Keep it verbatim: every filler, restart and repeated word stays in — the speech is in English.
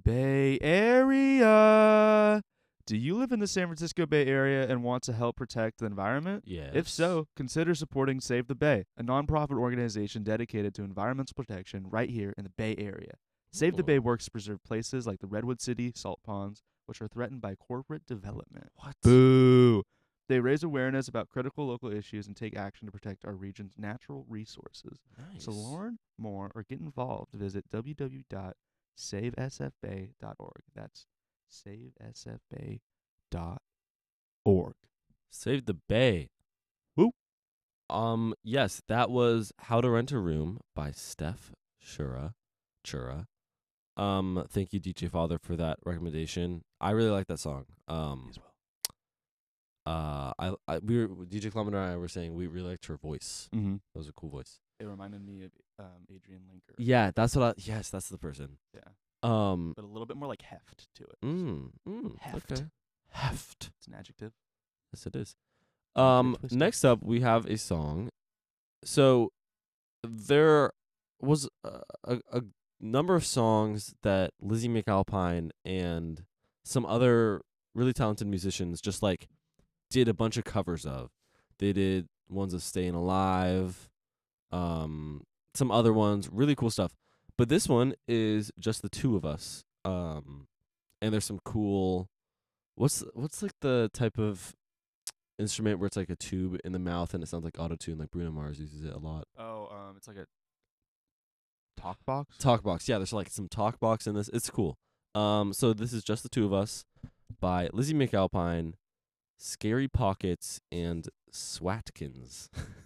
Bay Area. Do you live in the San Francisco Bay Area and want to help protect the environment? Yes. If so, consider supporting Save the Bay, a nonprofit organization dedicated to environmental protection right here in the Bay Area. Save the Bay Oh. works to preserve places like the Redwood City salt ponds, which are threatened by corporate development. What? Boo! They raise awareness about critical local issues and take action to protect our region's natural resources. Nice. So learn more or get involved, visit w w w dot save s f bay dot org. That's save s f bay dot org. Save the Bay. Woo. Um, yes, that was How to Rent a Room by Steph Shura. Chura. Um, thank you, D J Father, for that recommendation. I really like that song. Um, As well. uh, I, I we were D J Clement and I were saying we really liked her voice. Mm-hmm. That was a cool voice. It reminded me of um, Adrian Linker. Yeah, that's what I. Yes, that's the person. Yeah. Um. But a little bit more like heft to it. Mm, mm, Heft. Okay. Heft. It's an adjective. Yes, it is. Don't get it Um. twisted. Next up, we have a song. So, there was a, a, a number of songs that Lizzie McAlpine and some other really talented musicians just like did a bunch of covers of. They did ones of Staying Alive, um, some other ones, really cool stuff. But this one is just the two of us. Um, and there's some cool. What's what's like the type of instrument where it's like a tube in the mouth and it sounds like auto-tune, like Bruno Mars uses it a lot. Oh, um, it's like a talk box. Talk box. Yeah, there's like some talk box in this. It's cool. Um, so this is just the two of us by Lizzie McAlpine, Scary Pockets, and Swatkins.